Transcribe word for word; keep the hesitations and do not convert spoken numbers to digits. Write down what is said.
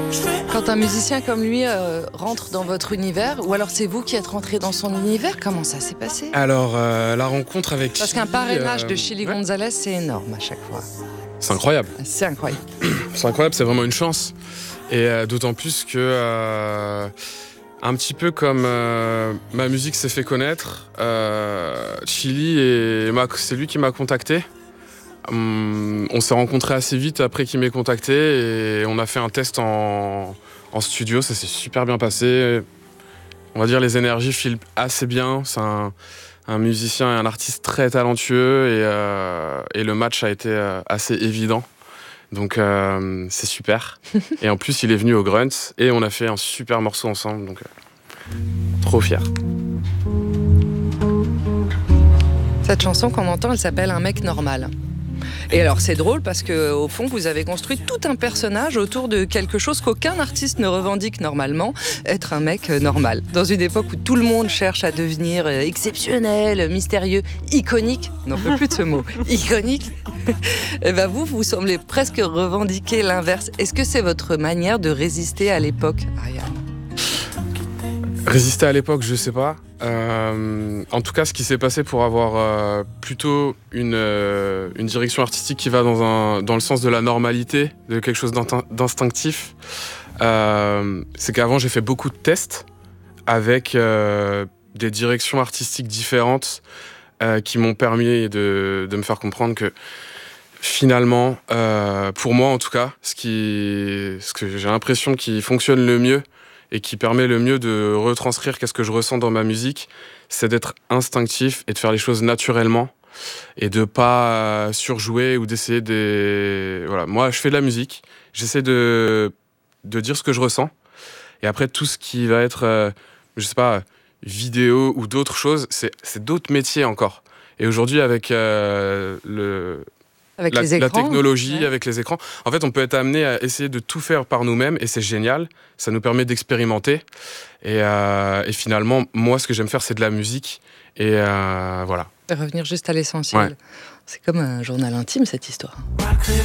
Quand un musicien comme lui euh, rentre dans votre univers, ou alors c'est vous qui êtes rentré dans son univers, comment ça s'est passé? Alors, euh, la rencontre avec Parce Chili, qu'un parrainage euh, de Chili ouais. Gonzalez, c'est énorme à chaque fois. C'est incroyable. C'est incroyable. C'est incroyable, c'est vraiment une chance. Et euh, d'autant plus que, euh, un petit peu comme euh, ma musique s'est fait connaître, euh, Chili, et m'a- c'est lui qui m'a contacté. Hum, on s'est rencontrés assez vite après qu'il m'ait contacté et on a fait un test en, en studio, ça s'est super bien passé. On va dire les énergies filent assez bien, c'est un, un musicien et un artiste très talentueux et, euh, et le match a été euh, assez évident. Donc euh, c'est super. Et en plus il est venu au Grunt et on a fait un super morceau ensemble, donc euh, trop fier. Cette chanson qu'on entend, elle s'appelle Un mec normal. Et alors c'est drôle parce que au fond vous avez construit tout un personnage autour de quelque chose qu'aucun artiste ne revendique normalement, être un mec normal. Dans une époque où tout le monde cherche à devenir exceptionnel, mystérieux, iconique, n'en peut plus de ce mot, iconique, et ben vous, vous semblez presque revendiquer l'inverse. Est-ce que c'est votre manière de résister à l'époque, Ariane ? Résister à l'époque, je sais pas. Euh, en tout cas, ce qui s'est passé pour avoir euh, plutôt une, euh, une direction artistique qui va dans, un, dans le sens de la normalité, de quelque chose d'instinctif, euh, c'est qu'avant j'ai fait beaucoup de tests avec euh, des directions artistiques différentes euh, qui m'ont permis de, de me faire comprendre que finalement, euh, pour moi en tout cas, ce, qui, ce que j'ai l'impression qui fonctionne le mieux, et qui permet le mieux de retranscrire qu'est-ce que je ressens dans ma musique, c'est d'être instinctif et de faire les choses naturellement et de pas surjouer ou d'essayer des... Voilà, moi je fais de la musique, j'essaie de, de dire ce que je ressens et après tout ce qui va être, euh, je sais pas, vidéo ou d'autres choses, c'est, c'est d'autres métiers encore. Et aujourd'hui avec euh, le... Avec la, les écrans, la technologie, ouais. avec les écrans. En fait, on peut être amené à essayer de tout faire par nous-mêmes et c'est génial. Ça nous permet d'expérimenter. Et, euh, et finalement, moi, ce que j'aime faire, c'est de la musique. Et euh, voilà. Revenir juste à l'essentiel. Ouais. C'est comme un journal intime, cette histoire.